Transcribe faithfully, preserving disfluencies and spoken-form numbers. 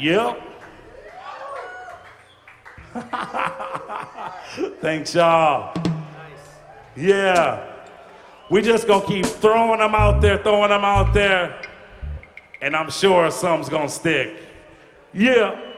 Yep. Thanks, y'all. Yeah. We just gonna keep throwing them out there, throwing them out there, and I'm sure something's gonna stick. Yeah.